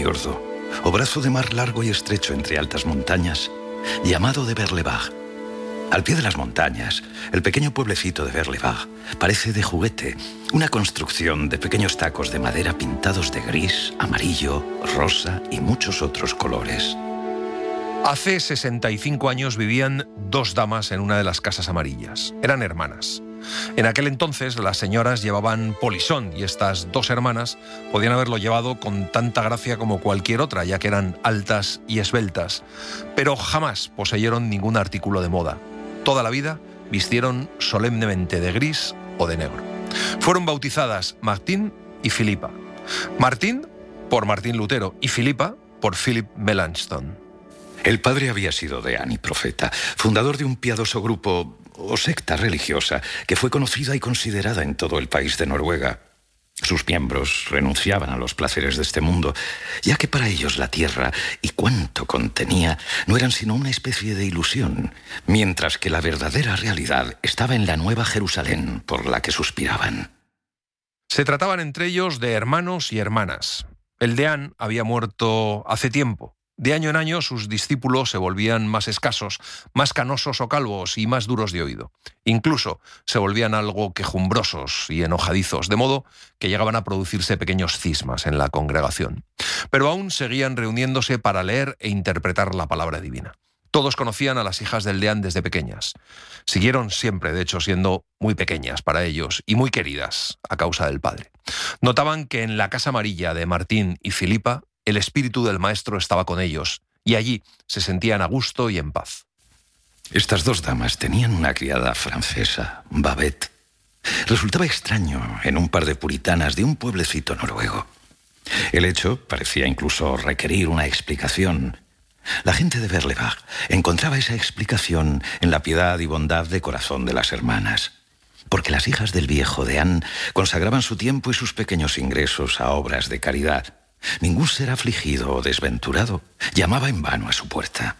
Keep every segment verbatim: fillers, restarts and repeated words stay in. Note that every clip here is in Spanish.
fiordo, o brazo de mar largo y estrecho entre altas montañas, llamado de Berlebag. Al pie de las montañas, el pequeño pueblecito de Berlebag parece de juguete, una construcción de pequeños tacos de madera pintados de gris, amarillo, rosa y muchos otros colores. Hace sesenta y cinco años vivían dos damas en una de las casas amarillas. Eran hermanas. En aquel entonces las señoras llevaban polisón y estas dos hermanas podían haberlo llevado con tanta gracia como cualquier otra, ya que eran altas y esbeltas, pero jamás poseyeron ningún artículo de moda. Toda la vida vistieron solemnemente de gris o de negro. Fueron bautizadas Martín y Filipa. Martín por Martín Lutero y Filipa por Philip Melanchthon. El padre había sido deán y profeta, fundador de un piadoso grupo o secta religiosa que fue conocida y considerada en todo el país de Noruega. Sus miembros renunciaban a los placeres de este mundo, ya que para ellos la tierra y cuanto contenía no eran sino una especie de ilusión, mientras que la verdadera realidad estaba en la Nueva Jerusalén por la que suspiraban. Se trataban entre ellos de hermanos y hermanas. El deán había muerto hace tiempo. De año en año sus discípulos se volvían más escasos, más canosos o calvos y más duros de oído. Incluso se volvían algo quejumbrosos y enojadizos, de modo que llegaban a producirse pequeños cismas en la congregación. Pero aún seguían reuniéndose para leer e interpretar la palabra divina. Todos conocían a las hijas del deán desde pequeñas. Siguieron siempre, de hecho, siendo muy pequeñas para ellos y muy queridas a causa del padre. Notaban que en la casa amarilla de Martín y Filipa el espíritu del maestro estaba con ellos, y allí se sentían a gusto y en paz. Estas dos damas tenían una criada francesa, Babette. Resultaba extraño en un par de puritanas de un pueblecito noruego. El hecho parecía incluso requerir una explicación. La gente de Berlebag encontraba esa explicación en la piedad y bondad de corazón de las hermanas, porque las hijas del viejo deán consagraban su tiempo y sus pequeños ingresos a obras de caridad. Ningún ser afligido o desventurado llamaba en vano a su puerta.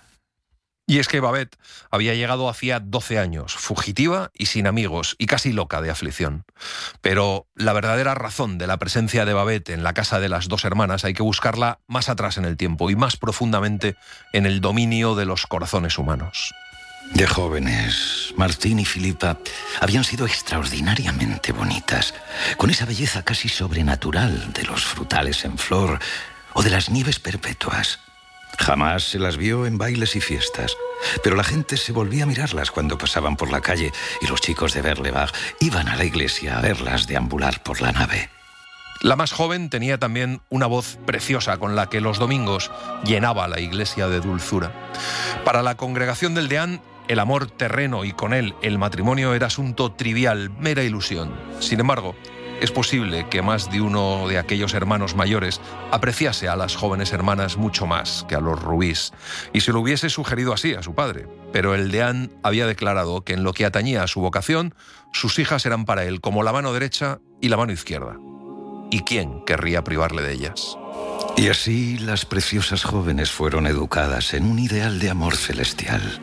Y es que Babette había llegado hacía doce años, fugitiva y sin amigos, y casi loca de aflicción. Pero la verdadera razón de la presencia de Babette en la casa de las dos hermanas hay que buscarla más atrás en el tiempo y más profundamente en el dominio de los corazones humanos. De jóvenes, Martín y Filipa habían sido extraordinariamente bonitas, con esa belleza casi sobrenatural de los frutales en flor o de las nieves perpetuas. Jamás se las vio en bailes y fiestas, pero la gente se volvía a mirarlas cuando pasaban por la calle y los chicos de Berlebag iban a la iglesia a verlas deambular por la nave. La más joven tenía también una voz preciosa con la que los domingos llenaba la iglesia de dulzura. Para la congregación del deán, el amor terreno y con él el matrimonio era asunto trivial, mera ilusión. Sin embargo, es posible que más de uno de aquellos hermanos mayores apreciase a las jóvenes hermanas mucho más que a los rubíes, y se lo hubiese sugerido así a su padre. Pero el deán había declarado que en lo que atañía a su vocación, sus hijas eran para él como la mano derecha y la mano izquierda. ¿Y quién querría privarle de ellas? Y así las preciosas jóvenes fueron educadas en un ideal de amor celestial.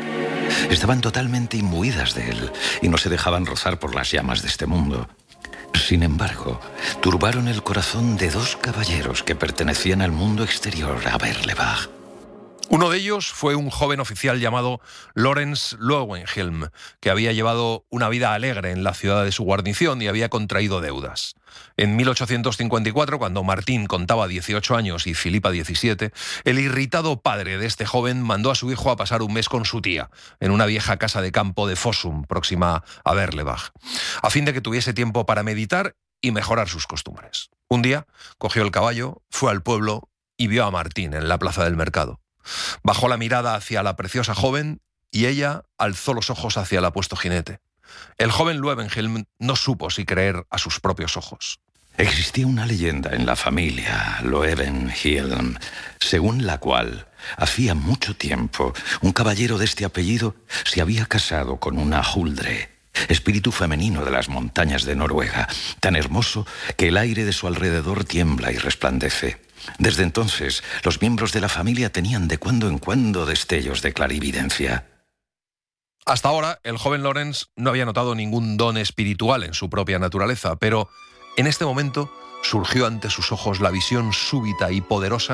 Estaban totalmente imbuidas de él y no se dejaban rozar por las llamas de este mundo. Sin embargo, turbaron el corazón de dos caballeros que pertenecían al mundo exterior a Berlebag. Uno de ellos fue un joven oficial llamado Lorenz Lowenhelm, que había llevado una vida alegre en la ciudad de su guarnición y había contraído deudas. En mil ochocientos cincuenta y cuatro, cuando Martín contaba dieciocho años y Filipa diecisiete, el irritado padre de este joven mandó a su hijo a pasar un mes con su tía, en una vieja casa de campo de Fossum, próxima a Berlebag, a fin de que tuviese tiempo para meditar y mejorar sus costumbres. Un día cogió el caballo, fue al pueblo y vio a Martín en la plaza del mercado. Bajó la mirada hacia la preciosa joven y ella alzó los ojos hacia el apuesto jinete. El joven Lowenhelm no supo si creer a sus propios ojos. Existía una leyenda en la familia Lowenhelm, según la cual, hacía mucho tiempo, un caballero de este apellido se había casado con una Huldre, espíritu femenino de las montañas de Noruega, tan hermoso que el aire de su alrededor tiembla y resplandece. Desde entonces, los miembros de la familia tenían de cuando en cuando destellos de clarividencia. Hasta ahora, el joven Lorenz no había notado ningún don espiritual en su propia naturaleza, pero en este momento surgió ante sus ojos la visión súbita y poderosa